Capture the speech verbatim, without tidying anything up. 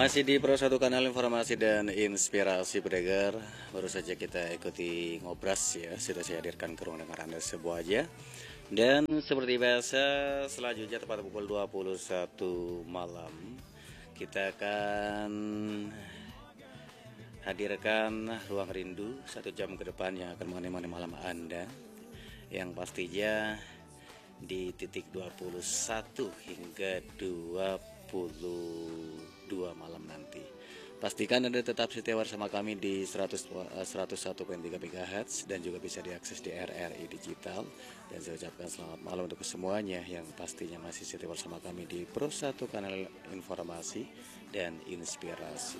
Masih di Pro satu Kanal Informasi dan Inspirasi Pendengar. Baru saja kita ikuti ngobras ya. Sudah saya hadirkan ke ruang dengar Anda sebuah aja. Dan seperti biasa selanjutnya tepat pukul dua puluh satu malam kita akan hadirkan Ruang Rindu satu jam ke depan yang akan menemani malam Anda, yang pastinya di titik dua puluh satu hingga dua puluh dua malam nanti. Pastikan Anda tetap setia bersama kami di seratus, seratus satu koma tiga MHz dan juga bisa diakses di R R I Digital. Dan saya ucapkan selamat malam untuk semuanya yang pastinya masih setia bersama kami di Pro satu Kanal Informasi dan Inspirasi.